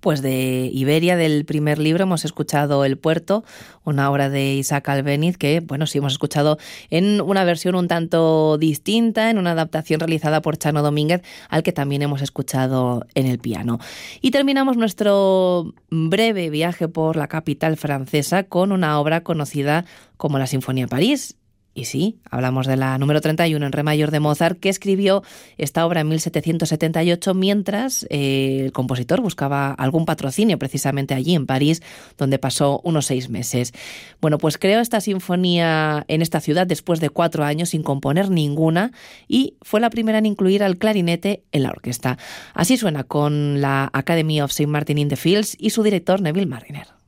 Pues de Iberia, del primer libro, hemos escuchado El Puerto, una obra de Isaac Albéniz que, bueno, sí hemos escuchado en una versión un tanto distinta, en una adaptación realizada por Chano Domínguez, al que también hemos escuchado en el piano. Y terminamos nuestro breve viaje por la capital francesa con una obra conocida como la Sinfonía de París. Y sí, hablamos de la número 31 en re mayor de Mozart, que escribió esta obra en 1778 mientras el compositor buscaba algún patrocinio precisamente allí en París, donde pasó unos 6 meses. Bueno, pues creó esta sinfonía en esta ciudad después de 4 años sin componer ninguna y fue la primera en incluir al clarinete en la orquesta. Así suena con la Academy of St. Martin in the Fields y su director Neville Marriner.